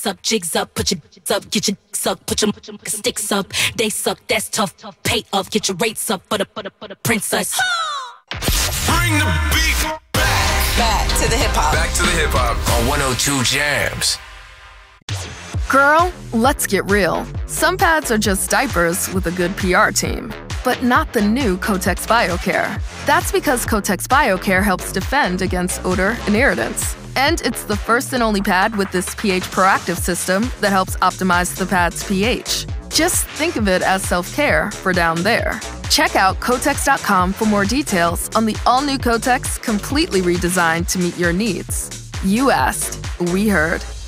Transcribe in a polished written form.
up, jigs up, put your up, get your suck, put your sticks up. They suck, that's tough. Pay up, get your rates up for the princess. Bring the beat back. Back to the hip hop. Back to the hip hop on 102 Jams. Girl, let's get real. Some pads are just diapers with a good PR team. But not the new Kotex BioCare. That's because Kotex BioCare helps defend against odor and irritants. And it's the first and only pad with this pH proactive system that helps optimize the pad's pH. Just think of it as self-care for down there. Check out Kotex.com for more details on the all-new Kotex, completely redesigned to meet your needs. You asked, we heard.